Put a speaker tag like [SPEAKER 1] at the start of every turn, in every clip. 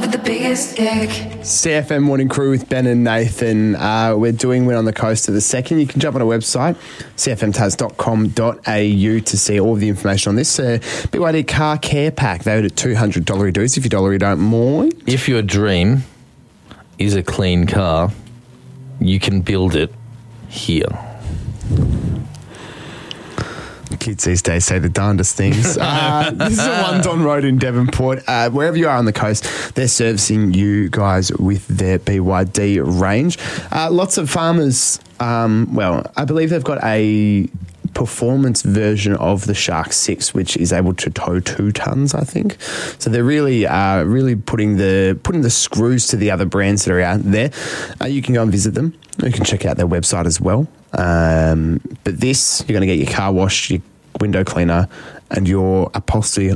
[SPEAKER 1] with the biggest dick.
[SPEAKER 2] CFM Morning Crew with Ben and Nathan. We're doing Win on the Coast of the Second. You can jump on our website, cfmtas.com.au, to see all of the information on this. BYD car care pack, valued at $200 dues. If you dollar, you don't more.
[SPEAKER 3] If your dream is a clean car, you can build it here.
[SPEAKER 2] Kids these days say the darndest things. This is the One Don Road in Devonport. Wherever you are on the coast, they're servicing you guys with their BYD range. Lots of farmers, I believe they've got a performance version of the Shark 6, which is able to tow 2 tons, I think. So they're really putting the screws to the other brands that are out there. You can go and visit them. You can check out their website as well. But this, you're going to get your car washed, your window cleaner, and your upholstery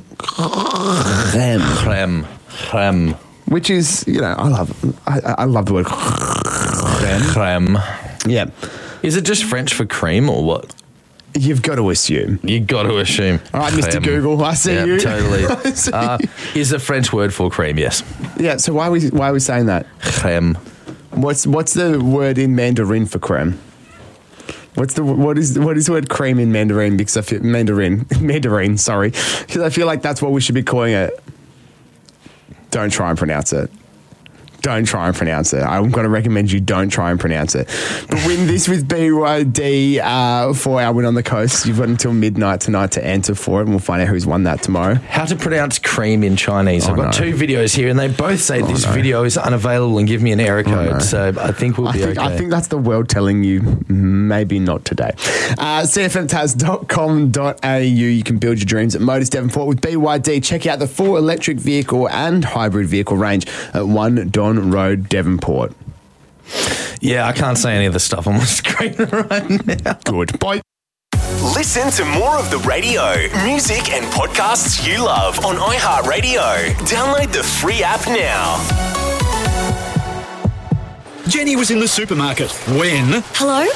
[SPEAKER 2] creme. Which is, I love the word
[SPEAKER 3] Creme.
[SPEAKER 2] Yeah.
[SPEAKER 3] Is it just French for cream or what?
[SPEAKER 2] You've got to assume.
[SPEAKER 3] All right,
[SPEAKER 2] Mr. Google, I see you.
[SPEAKER 3] Totally. Is a French word for cream? Yes.
[SPEAKER 2] Yeah. So why are we saying that?
[SPEAKER 3] Creme.
[SPEAKER 2] What's the word in Mandarin for creme? What is the word cream in Mandarin? Because I feel Mandarin. Sorry, because I feel like that's what we should be calling it. Don't try and pronounce it. I'm going to recommend you don't try and pronounce it. But win this with BYD for our Win on the Coast. You've got until midnight tonight to enter for it, and we'll find out who's won that tomorrow.
[SPEAKER 3] How to pronounce cream in Chinese. I've got 2 videos here, and they both say this video is unavailable and give me an error code. So I think we'll be okay.
[SPEAKER 2] I think that's the world telling you maybe not today. cfmtas.com.au. You can build your dreams at Motors Devonport with BYD. Check out the full electric vehicle and hybrid vehicle range at One Don Road, Devonport.
[SPEAKER 3] Yeah, I can't say any of the stuff on my screen right now.
[SPEAKER 2] Good. Bye.
[SPEAKER 4] Listen to more of the radio, music and podcasts you love on iHeartRadio. Download the free app now.
[SPEAKER 5] Jenny was in the supermarket when...
[SPEAKER 6] Hello?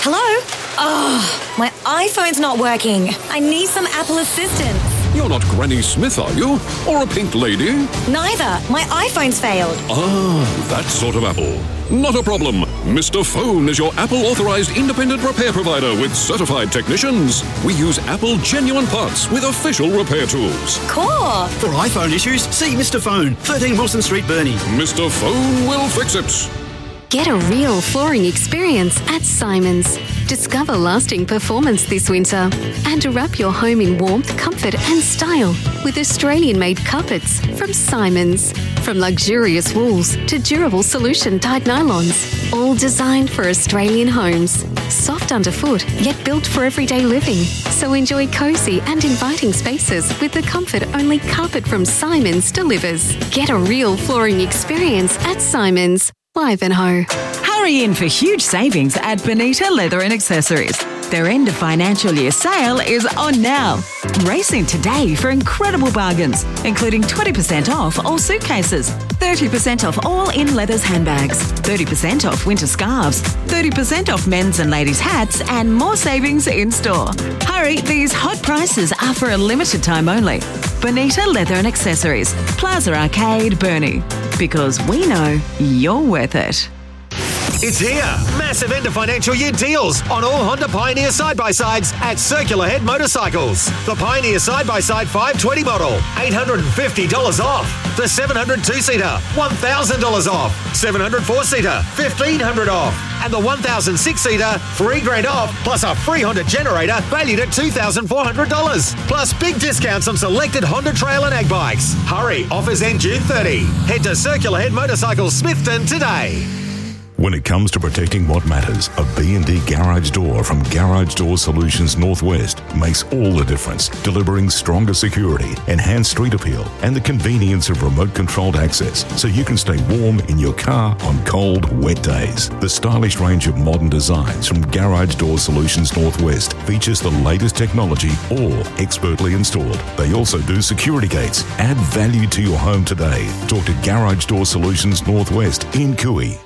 [SPEAKER 6] Oh, my iPhone's not working. I need some Apple assistance.
[SPEAKER 5] You're not Granny Smith, are you? Or a pink lady?
[SPEAKER 6] Neither. My iPhone's failed.
[SPEAKER 5] Ah, that sort of Apple. Not a problem. Mr. Phone is your Apple-authorized independent repair provider with certified technicians. We use Apple genuine parts with official repair tools.
[SPEAKER 6] Cool.
[SPEAKER 7] For iPhone issues, see Mr. Phone, 13 Wilson Street, Burnie.
[SPEAKER 5] Mr. Phone will fix it.
[SPEAKER 8] Get a real flooring experience at Simons. Discover lasting performance this winter and wrap your home in warmth, comfort and style with Australian-made carpets from Simons. From luxurious wools to durable solution-dyed nylons, all designed for Australian homes. Soft underfoot, yet built for everyday living. So enjoy cosy and inviting spaces with the comfort only carpet from Simons delivers. Get a real flooring experience at Simons. Ivanhoe.
[SPEAKER 9] Hurry in for huge savings at Bonita Leather and Accessories. Their end of financial year sale is on now. Race in today for incredible bargains, including 20% off all suitcases, 30% off all in leathers handbags, 30% off winter scarves, 30% off men's and ladies' hats, and more savings in store. Hurry, these hot prices are for a limited time only. Bonita Leather and Accessories, Plaza Arcade, Burnie. Because we know you're worth it.
[SPEAKER 10] It's here. Massive end of financial year deals on all Honda Pioneer side-by-sides at Circular Head Motorcycles. The Pioneer side-by-side 520 model, $850 off. The 700 2-seater, $1,000 off. 700 4-seater, $1,500 off. And the 1,000 6-seater, $3,000 off, plus a free Honda generator valued at $2,400. Plus big discounts on selected Honda Trail and Ag bikes. Hurry, offers end June 30. Head to Circular Head Motorcycles Smithton today.
[SPEAKER 11] When it comes to protecting what matters, a B&D garage door from Garage Door Solutions Northwest makes all the difference, delivering stronger security, enhanced street appeal, and the convenience of remote-controlled access so you can stay warm in your car on cold, wet days. The stylish range of modern designs from Garage Door Solutions Northwest features the latest technology, all expertly installed. They also do security gates. Add value to your home today. Talk to Garage Door Solutions Northwest in Cooey.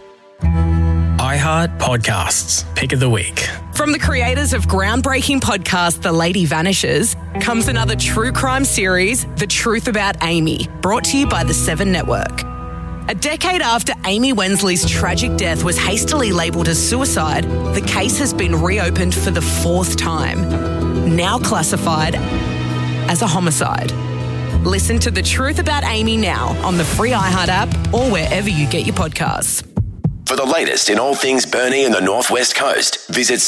[SPEAKER 12] iHeart Podcasts, Pick of the Week.
[SPEAKER 9] From the creators of groundbreaking podcast The Lady Vanishes comes another true crime series, The Truth About Amy, brought to you by the 7 Network.
[SPEAKER 1] A decade after Amy Wensley's tragic death was hastily labelled as suicide, the case has been reopened for the fourth time, now classified as a homicide. Listen to The Truth About Amy now on the free iHeart app or wherever you get your podcasts.
[SPEAKER 4] For the latest in all things Burnie and the Northwest Coast, visit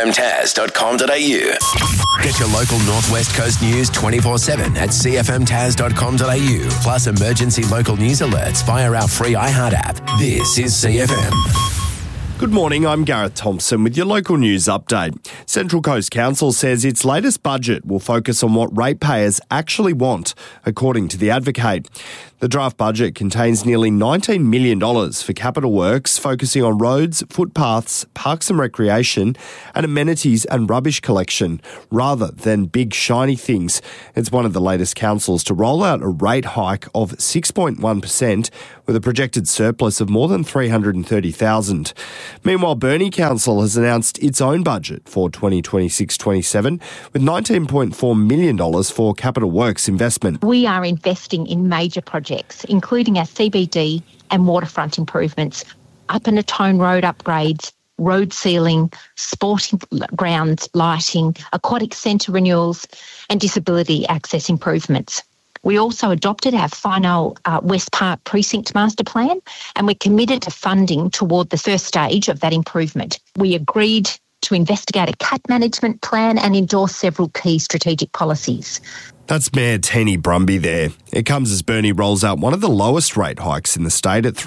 [SPEAKER 4] cfmtaz.com.au. Get your local Northwest Coast news 24/7 at cfmtaz.com.au. Plus emergency local news alerts via our free iHeart app. This is CFM.
[SPEAKER 13] Good morning, I'm Gareth Thompson with your local news update. Central Coast Council says its latest budget will focus on what ratepayers actually want, according to The Advocate. The draft budget contains nearly $19 million for capital works, focusing on roads, footpaths, parks and recreation, and amenities and rubbish collection, rather than big shiny things. It's one of the latest councils to roll out a rate hike of 6.1%, with a projected surplus of more than $330,000. Meanwhile, Burnie Council has announced its own budget for 2026-27, with $19.4 million for capital works investment.
[SPEAKER 14] We are investing in major projects, including our CBD and waterfront improvements, Up and Atone Road upgrades, road sealing, sporting grounds lighting, aquatic centre renewals and disability access improvements. We also adopted our final West Park Precinct Master Plan, and we're committed to funding toward the first stage of that improvement. We agreed to investigate a cat management plan and endorse several key strategic policies.
[SPEAKER 13] That's Mayor Teeny Brumby there. It comes as Burnie rolls out one of the lowest rate hikes in the state at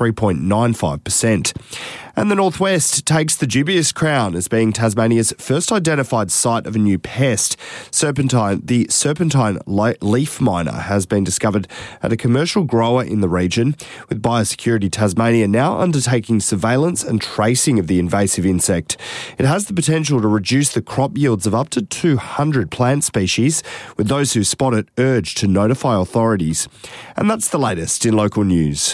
[SPEAKER 13] 3.95%. And the Northwest takes the dubious crown as being Tasmania's first identified site of a new pest. The serpentine leaf miner has been discovered at a commercial grower in the region, with Biosecurity Tasmania now undertaking surveillance and tracing of the invasive insect. It has the potential to reduce the crop yields of up to 200 plant species, with those who spot it urged to notify authorities. And that's the latest in local news.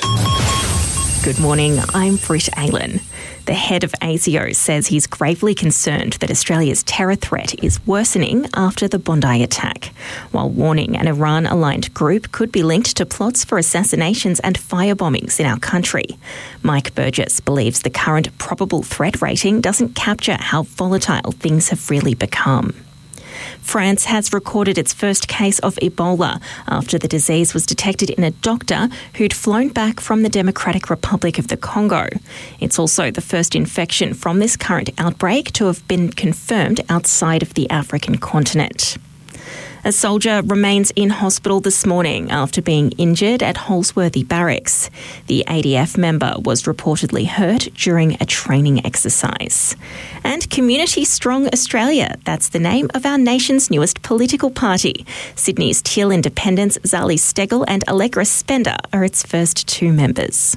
[SPEAKER 15] Good morning, I'm Britt Aylen. The head of ASIO says he's gravely concerned that Australia's terror threat is worsening after the Bondi attack, while warning an Iran-aligned group could be linked to plots for assassinations and firebombings in our country. Mike Burgess believes the current probable threat rating doesn't capture how volatile things have really become. France has recorded its first case of Ebola after the disease was detected in a doctor who'd flown back from the Democratic Republic of the Congo. It's also the first infection from this current outbreak to have been confirmed outside of the African continent. A soldier remains in hospital this morning after being injured at Holsworthy Barracks. The ADF member was reportedly hurt during a training exercise. And Community Strong Australia, that's the name of our nation's newest political party. Sydney's Teal Independents Zali Steggall and Allegra Spender are its first two members.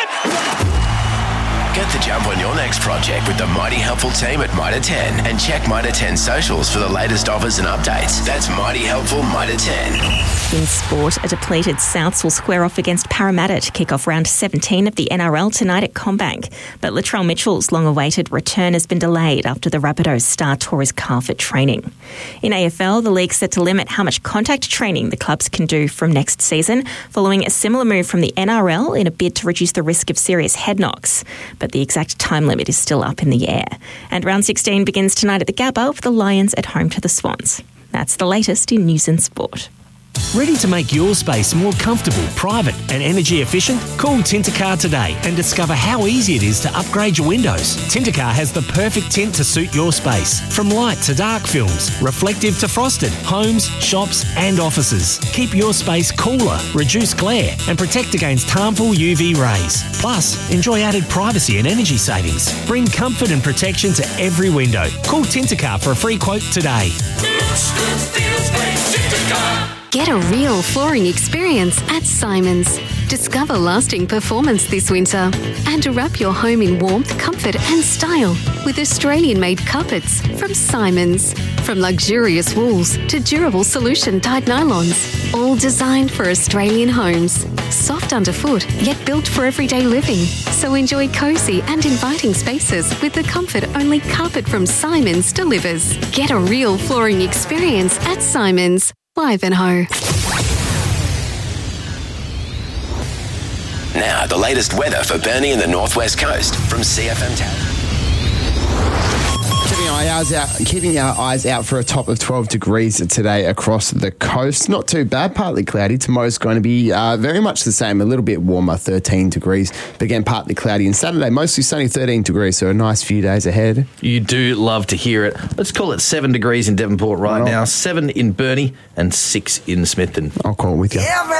[SPEAKER 4] Get the jump on your next project with the Mighty Helpful team at Mitre 10 and check Mitre 10 socials for the latest offers and updates. That's Mighty Helpful Mitre 10.
[SPEAKER 15] In sport, a depleted Souths will square off against Parramatta to kick off round 17 of the NRL tonight at CommBank. But Latrell Mitchell's long-awaited return has been delayed after the Rabbitohs star tore his calf at training. In AFL, the league's set to limit how much contact training the clubs can do from next season, following a similar move from the NRL in a bid to reduce the risk of serious head knocks. But the exact time limit is still up in the air. And round 16 begins tonight at the Gabba with the Lions at home to the Swans. That's the latest in news and sport.
[SPEAKER 16] Ready to make your space more comfortable, private and energy efficient? Call Tintercar today and discover how easy it is to upgrade your windows. Tintercar has the perfect tint to suit your space. From light to dark films, reflective to frosted, homes, shops and offices. Keep your space cooler, reduce glare and protect against harmful UV rays. Plus, enjoy added privacy and energy savings. Bring comfort and protection to every window. Call Tintercar for a free quote today.
[SPEAKER 8] Get a real flooring experience at Simons. Discover lasting performance this winter and wrap your home in warmth, comfort and style with Australian-made carpets from Simons. From luxurious wools to durable solution-dyed nylons, all designed for Australian homes. Soft underfoot, yet built for everyday living. So enjoy cosy and inviting spaces with the comfort only carpet from Simons delivers. Get a real flooring experience at Simons. Ivanhoe.
[SPEAKER 4] Now, the latest weather for Burnie and the Northwest Coast from CFM Taz.
[SPEAKER 2] Keeping our eyes out for a top of 12 degrees today across the coast. Not too bad, partly cloudy. Tomorrow's going to be very much the same, a little bit warmer, 13 degrees. But again, partly cloudy. And Saturday, mostly sunny, 13 degrees, so a nice few days ahead.
[SPEAKER 3] You do love to hear it. Let's call it 7 degrees in Devonport right now, 7 in Burnie and 6 in Smithton.
[SPEAKER 2] I'll call it with you.